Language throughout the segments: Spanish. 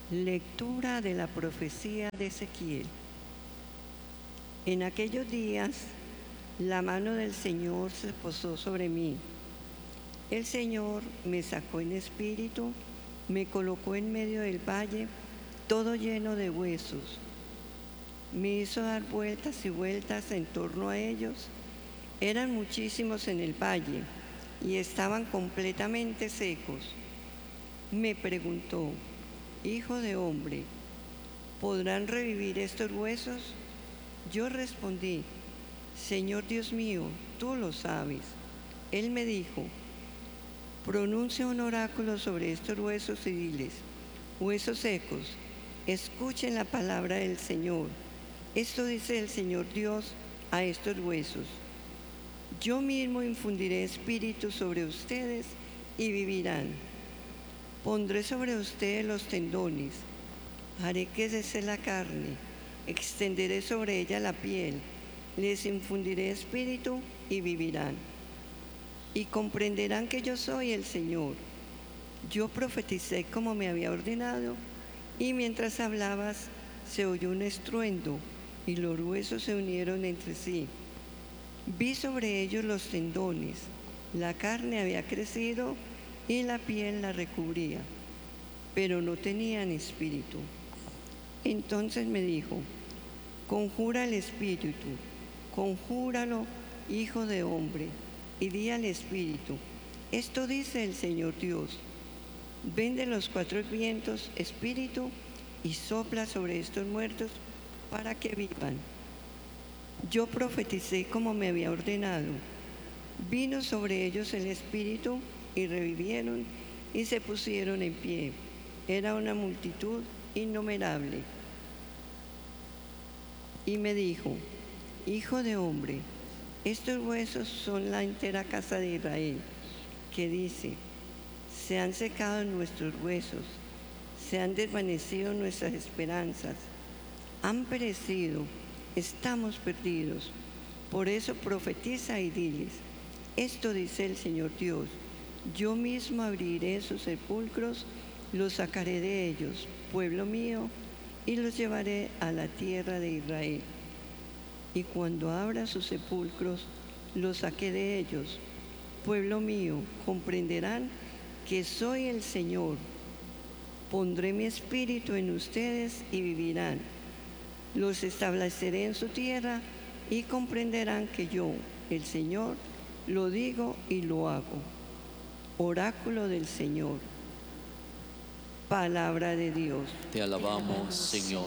Lectura de la profecía de Ezequiel. En aquellos días, la mano del Señor se posó sobre mí. El Señor me sacó en espíritu, me colocó en medio del valle, todo lleno de huesos. Me hizo dar vueltas y vueltas en torno a ellos. Eran muchísimos en el valle y estaban completamente secos. Me preguntó: Hijo de hombre, ¿podrán revivir estos huesos? Yo respondí: Señor Dios mío, tú lo sabes. Él me dijo: pronuncia un oráculo sobre estos huesos y diles: huesos secos, escuchen la palabra del Señor. Esto dice el Señor Dios a estos huesos: yo mismo infundiré espíritu sobre ustedes y vivirán. Pondré sobre ustedes los tendones, haré que cese la carne, extenderé sobre ella la piel, les infundiré espíritu y vivirán. Y comprenderán que yo soy el Señor. Yo profeticé como me había ordenado, y mientras hablabas se oyó un estruendo, y los huesos se unieron entre sí. Vi sobre ellos los tendones, la carne había crecido y la piel la recubría, pero no tenían espíritu. Entonces me dijo: conjura el espíritu, conjúralo, hijo de hombre, y di al espíritu: esto dice el Señor Dios, ven de los cuatro vientos, espíritu, y sopla sobre estos muertos para que vivan. Yo profeticé como me había ordenado. Vino sobre ellos el espíritu y revivieron y se pusieron en pie. Era una multitud innumerable. Y me dijo: hijo de hombre, estos huesos son la entera casa de Israel, que dice: se han secado nuestros huesos, se han desvanecido nuestras esperanzas, han perecido, estamos perdidos. Por eso profetiza y diles: esto dice el Señor Dios, yo mismo abriré sus sepulcros, los sacaré de ellos, pueblo mío, y los llevaré a la tierra de Israel. Y cuando abra sus sepulcros, los saqué de ellos, pueblo mío, comprenderán que soy el Señor. Pondré mi espíritu en ustedes y vivirán. Los estableceré en su tierra y comprenderán que yo, el Señor, lo digo y lo hago. Oráculo del Señor. Palabra de Dios. Te alabamos, Señor.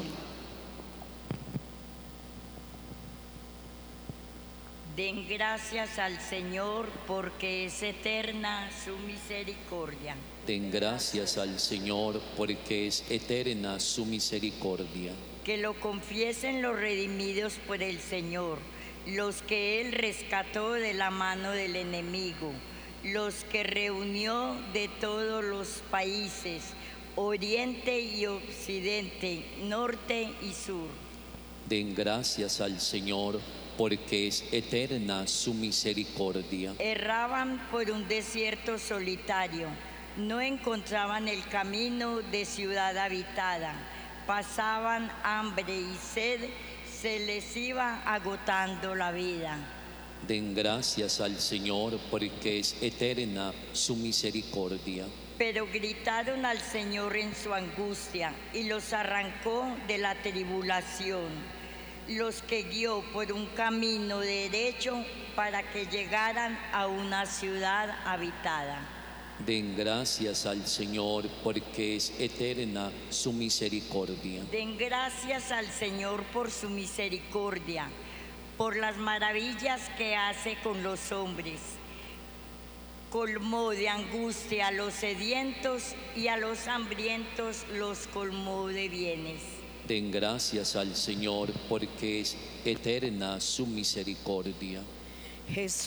Den gracias al Señor porque es eterna su misericordia. Den gracias al Señor porque es eterna su misericordia. Que lo confiesen los redimidos por el Señor, los que Él rescató de la mano del enemigo, los que reunió de todos los países, oriente y occidente, norte y sur. Den gracias al Señor porque es eterna su misericordia. Erraban por un desierto solitario, no encontraban el camino de ciudad habitada, pasaban hambre y sed, se les iba agotando la vida. Den gracias al Señor porque es eterna su misericordia. Pero gritaron al Señor en su angustia y los arrancó de la tribulación, los que guió por un camino derecho para que llegaran a una ciudad habitada. Den gracias al Señor porque es eterna su misericordia. Den gracias al Señor por su misericordia, por las maravillas que hace con los hombres. Colmó de angustia a los sedientos y a los hambrientos los colmó de bienes. Den gracias al Señor porque es eterna su misericordia. Jesús